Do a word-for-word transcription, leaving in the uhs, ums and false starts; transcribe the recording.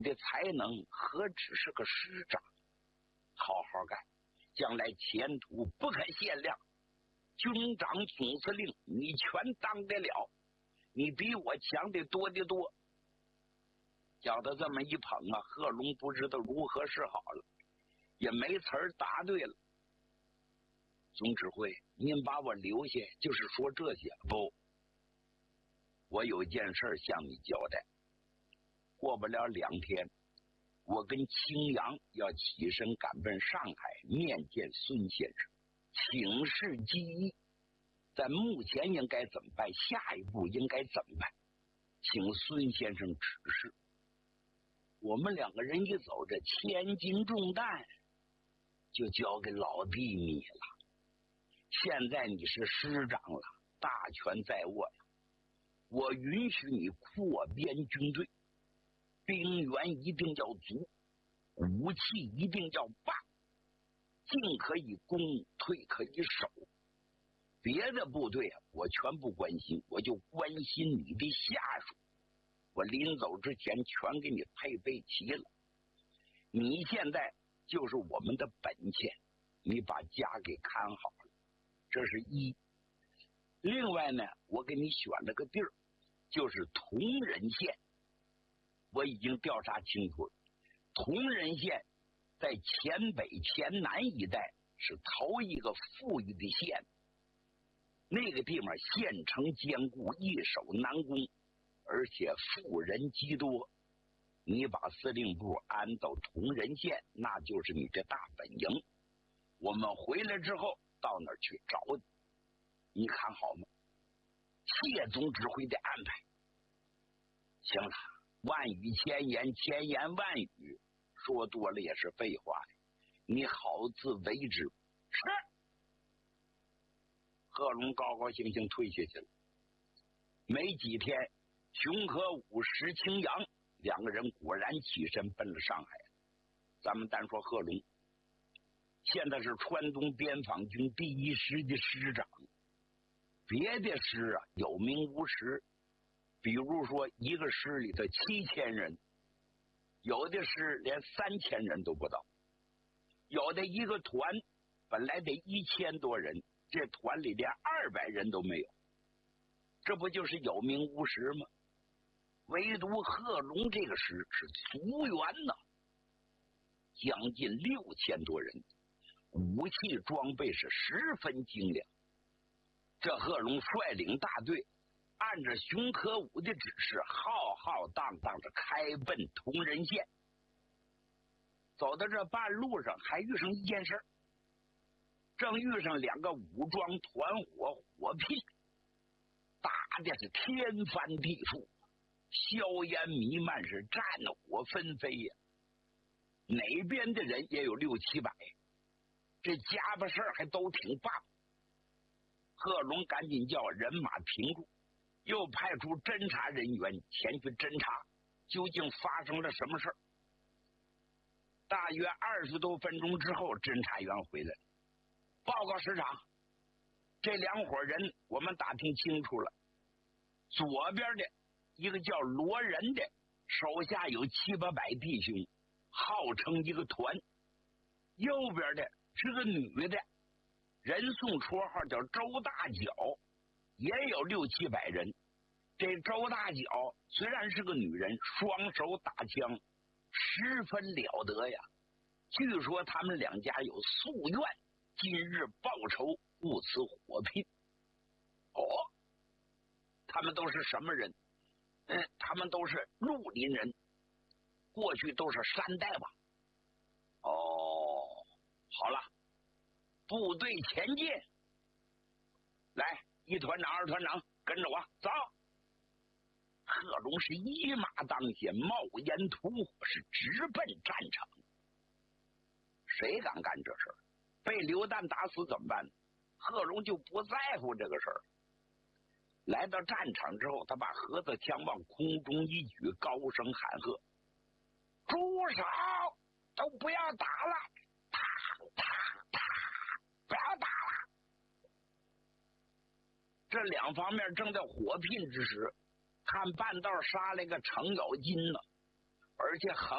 的才能何止是个师长？好好干，将来前途不可限量。军长总司令你全当得了，你比我强的多得多。叫他这么一捧啊，贺龙不知道如何是好了，也没词儿答对了。总指挥，您把我留下就是说这些？不，我有件事向你交代。过不了两天，我跟青阳要起身赶奔上海面见孙先生，请示机宜，在目前应该怎么办，下一步应该怎么办，请孙先生指示。我们两个人一走，这千斤重担就交给老弟你了。现在你是师长了，大权在握了，我允许你扩编军队，兵源一定要足，武器一定要棒，进可以攻，退可以守。别的部队啊，我全不关心，我就关心你的下属。我临走之前全给你配备齐了，你现在就是我们的本钱，你把家给看好了，这是一。另外呢，我给你选了个地儿，就是铜仁县，我已经调查清楚了。铜仁县在黔北黔南一带是头一个富裕的县，那个地方县城坚固，易守难攻，而且富人极多。你把司令部安到铜仁县，那就是你这大本营。我们回来之后到那儿去找你，你看好吗？谢总指挥的安排。行了，万语千言，千言万语，说多了也是废话呀，你好自为之。是。贺龙高高兴兴退下去了。没几天，熊可武、石青阳两个人果然起身奔了上海。咱们单说贺龙，现在是川东边防军第一师的师长，别的师啊有名无实，比如说一个师里头七千人，有的师连三千人都不到，有的一个团本来得一千多人，这团里连二百人都没有，这不就是有名无实吗？唯独贺龙这个师是足员呐，将近六千多人，武器装备是十分精良。这贺龙率领大队，按着熊可武的指示，浩浩荡荡的开奔铜仁县。走到这半路上，还遇上一件事，正遇上两个武装团伙火拼，打的是天翻地覆，硝烟弥漫，是战火纷飞呀。哪边的人也有六七百，这家伙事儿还都挺棒。贺龙赶紧叫人马停住，又派出侦查人员前去侦查，究竟发生了什么事儿。大约二十多分钟之后，侦查员回来，报告师长，这两伙人我们打听清楚了，左边的一个叫罗仁的，手下有七八百弟兄，号称一个团；右边的是个女的，人送绰号叫周大脚，也有六七百人。这周大脚虽然是个女人，双手打枪十分了得呀。据说他们两家有夙愿，今日报仇，故此火拼。哦，他们都是什么人？嗯，他们都是绿林人，过去都是山大王。哦，好了，部队前进，来，一团长、二团长，跟着我走。贺龙是一马当先，冒烟吐火，是直奔战场。谁敢干这事儿？被榴弹打死怎么办？贺龙就不在乎这个事儿。来到战场之后，他把盒子枪往空中一举，高声喊喝：“住手！都不要打了！啪啪啪！不要打了！”这两方面正在火拼之时，看半道杀来个程咬金呢，而且很